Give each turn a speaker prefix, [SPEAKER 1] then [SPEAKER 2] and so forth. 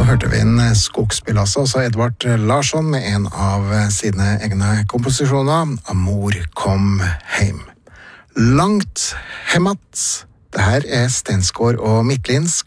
[SPEAKER 1] hørte vi en skogsspill, altså Edvard Larsson med en av sine egne komposisjoner, Amor kom heim. Langt hemmat. Det her Stensgaard og Midtlins